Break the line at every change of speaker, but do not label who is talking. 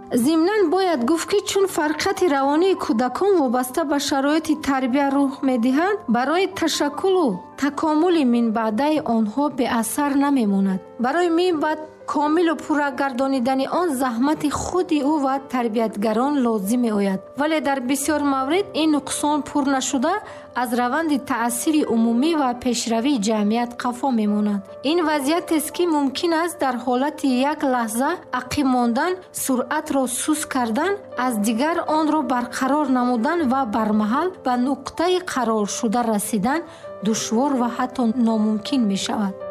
зимнан бояд гуфт ки чун фарқияти равонии кӯдакон вобаста ба шароити тарбия рух медиҳанд, барои ташаккулу такомули минбаъдаи онҳо беасар намемонад. барои минбаъд комилу пурра гардонидани он заҳмати худи ӯ ва тарбиятгарон лозим меояд. вале дар бисёр маврид ин нуқсон пур нашуда аз раванди таъсири умумӣ ва пешравии ҷамъият қафо мемонад. ин вазъиятест ки мумкин аст дар ҳолати як лаҳза ақиб мондан, суръатро суст кардан, аз дигар онро барқарор намудан ва бармаҳал ба нуқтаи қароршуда расидан душвор ва ҳатто номумкин мешавад.